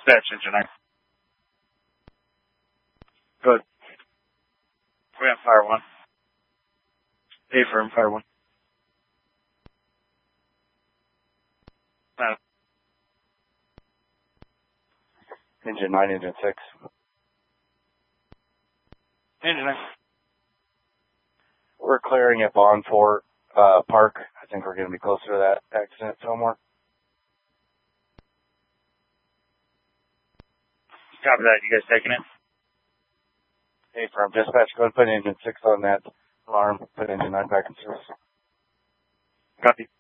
Dispatch engine 9. Good. We have fire 1. Affirm, fire 1. Engine 9, engine 6. Engine 9. We're clearing at Bond Fort Park. I think we're going to be closer to that accident somewhere. Copy that. You guys taking it? Affirm. Dispatch, go and put engine 6 on that alarm. Put engine 9 back in service. Copy.